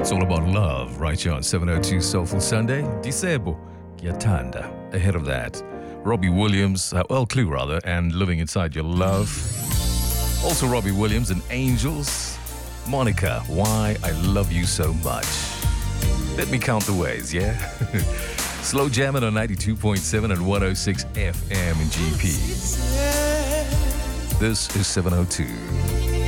It's all about love right here on 702 Soulful Sunday. Disebo, Gyatanda. Ahead of that, Robbie Williams, Clue rather, and Living Inside Your Love. Also Robbie Williams and Angels. Monica, Why I Love You So Much. Let me count the ways, yeah? Slow jamming on 92.7 and 106 FM in GP. This is 702.